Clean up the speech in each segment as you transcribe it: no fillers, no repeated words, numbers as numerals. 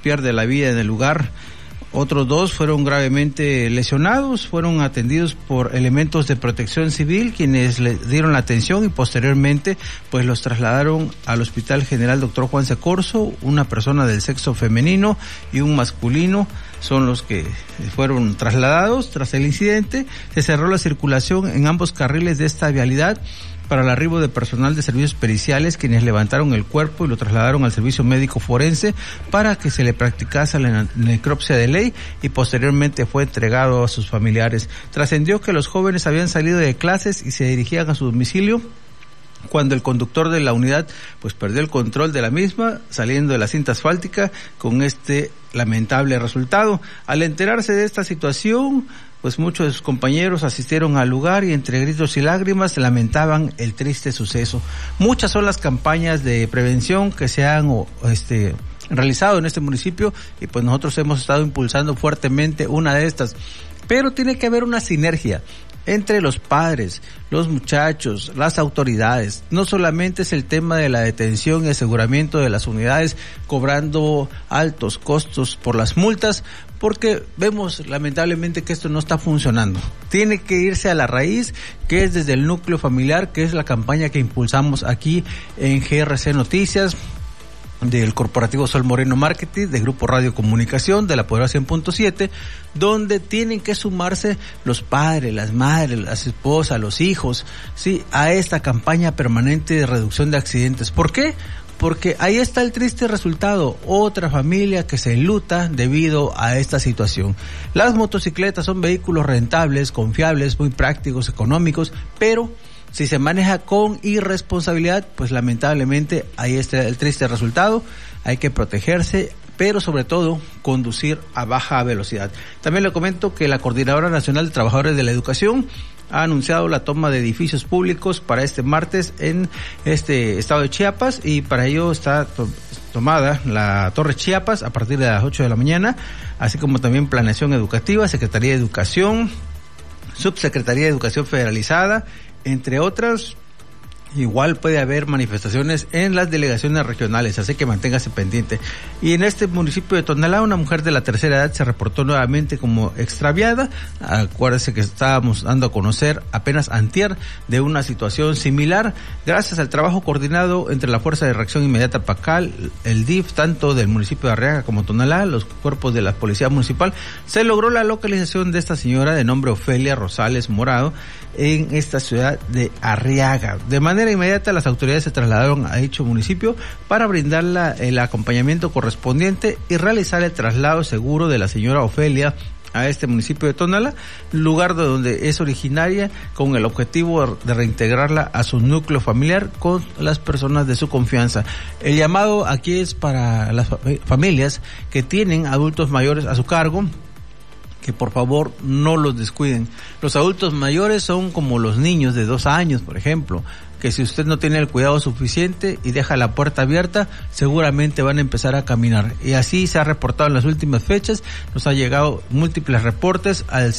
pierde la vida en el lugar. Otros 2 fueron gravemente lesionados, fueron atendidos por elementos de protección civil, quienes le dieron la atención y posteriormente pues los trasladaron al Hospital General Dr. Juan C. Corzo. Una persona del sexo femenino y un masculino son los que fueron trasladados. Tras el incidente, se cerró la circulación en ambos carriles de esta vialidad para el arribo de personal de servicios periciales, quienes levantaron el cuerpo y lo trasladaron al servicio médico forense para que se le practicase la necropsia de ley y posteriormente fue entregado a sus familiares. Trascendió que los jóvenes habían salido de clases y se dirigían a su domicilio cuando el conductor de la unidad pues perdió el control de la misma, saliendo de la cinta asfáltica con este lamentable resultado. Al enterarse de esta situación, pues muchos de sus compañeros asistieron al lugar y entre gritos y lágrimas lamentaban el triste suceso. Muchas son las campañas de prevención que se han realizado en este municipio y pues nosotros hemos estado impulsando fuertemente una de estas. Pero tiene que haber una sinergia entre los padres, los muchachos, las autoridades. No solamente es el tema de la detención y aseguramiento de las unidades cobrando altos costos por las multas, porque vemos lamentablemente que esto no está funcionando. Tiene que irse a la raíz, que es desde el núcleo familiar, que es la campaña que impulsamos aquí en GRC Noticias, del Corporativo Sol Moreno Marketing, de Grupo Radio Comunicación, de la Poderosa 100.7, donde tienen que sumarse los padres, las madres, las esposas, los hijos, sí, a esta campaña permanente de reducción de accidentes. ¿Por qué? Porque ahí está el triste resultado, otra familia que se enluta debido a esta situación. Las motocicletas son vehículos rentables, confiables, muy prácticos, económicos, pero si se maneja con irresponsabilidad, pues lamentablemente ahí está el triste resultado. Hay que protegerse, pero sobre todo conducir a baja velocidad. También le comento que la Coordinadora Nacional de Trabajadores de la Educación ha anunciado la toma de edificios públicos para este martes en este estado de Chiapas, y para ello está tomada la Torre Chiapas a partir de las 8 de la mañana, así como también Planeación Educativa, Secretaría de Educación, Subsecretaría de Educación Federalizada, entre otras. Igual puede haber manifestaciones en las delegaciones regionales, así que manténgase pendiente. Y en este municipio de Tonalá, una mujer de la tercera edad se reportó nuevamente como extraviada. Acuérdese que estábamos dando a conocer apenas antier de una situación similar. Gracias al trabajo coordinado entre la Fuerza de Reacción Inmediata PACAL, el DIF, tanto del municipio de Arriaga como Tonalá, los cuerpos de la Policía Municipal, se logró la localización de esta señora de nombre Ofelia Rosales Morado en esta ciudad de Arriaga. De manera inmediata las autoridades se trasladaron a dicho municipio para brindarle el acompañamiento correspondiente y realizar el traslado seguro de la señora Ofelia a este municipio de Tonalá, lugar de donde es originaria, con el objetivo de reintegrarla a su núcleo familiar con las personas de su confianza. El llamado aquí es para las familias que tienen adultos mayores a su cargo, que por favor no los descuiden. Los adultos mayores son como los niños de 2 años, por ejemplo, que si usted no tiene el cuidado suficiente y deja la puerta abierta, seguramente van a empezar a caminar. Y así se ha reportado en las últimas fechas. Nos ha llegado múltiples reportes al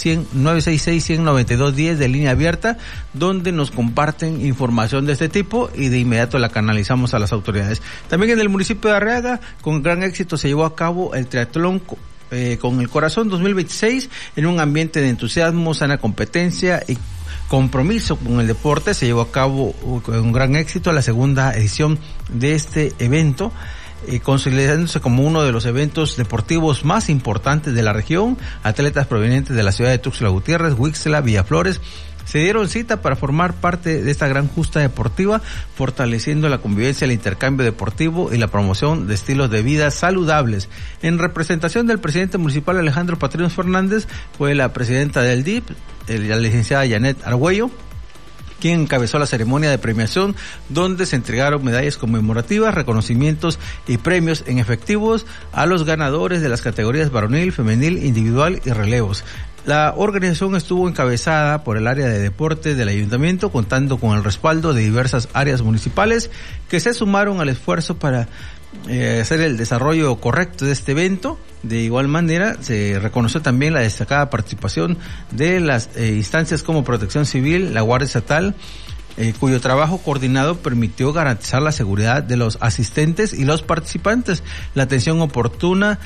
966-192-10 de línea abierta, donde nos comparten información de este tipo y de inmediato la canalizamos a las autoridades. También en el municipio de Arriaga, con gran éxito se llevó a cabo el triatlón con el Corazón 2026 en un ambiente de entusiasmo, sana competencia y compromiso con el deporte. Se llevó a cabo con un gran éxito la segunda edición de este evento, consolidándose como uno de los eventos deportivos más importantes de la región. Atletas provenientes de la ciudad de Tuxtla Gutiérrez, Huixtla, Villaflores se dieron cita para formar parte de esta gran justa deportiva, fortaleciendo la convivencia, el intercambio deportivo y la promoción de estilos de vida saludables. En representación del presidente municipal Alejandro Patrinos Fernández, fue la presidenta del DIP, la licenciada Janet Argüello, quien encabezó la ceremonia de premiación, donde se entregaron medallas conmemorativas, reconocimientos y premios en efectivos a los ganadores de las categorías varonil, femenil, individual y relevos. La organización estuvo encabezada por el área de deporte del ayuntamiento, contando con el respaldo de diversas áreas municipales que se sumaron al esfuerzo para hacer el desarrollo correcto de este evento. De igual manera, se reconoció también la destacada participación de las instancias como Protección Civil, la Guardia Estatal, cuyo trabajo coordinado permitió garantizar la seguridad de los asistentes y los participantes, la atención oportuna